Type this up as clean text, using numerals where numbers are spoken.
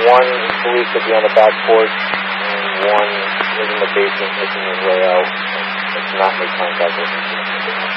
one police could be on the back porch, and one is in the basement making his way out. It's not make contact with him.